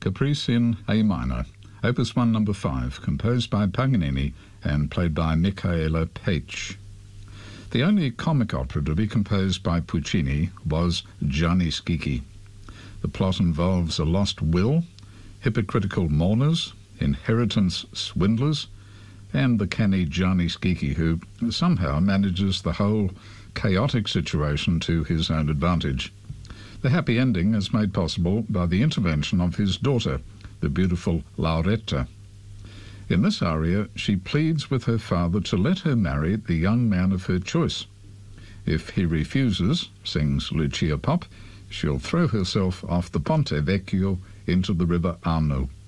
Caprice in A minor, Opus 1 number 5, composed by Paganini and played by Michaela Pace. The only comic opera to be composed by Puccini was Gianni Schicchi. The plot involves a lost will, hypocritical mourners, inheritance swindlers, and the canny Gianni Schicchi, who somehow manages the whole chaotic situation to his own advantage. The happy ending is made possible by the intervention of his daughter, the beautiful Lauretta. In this aria, she pleads with her father to let her marry the young man of her choice. If he refuses, sings Lucia Pop, she'll throw herself off the Ponte Vecchio into the river Arno.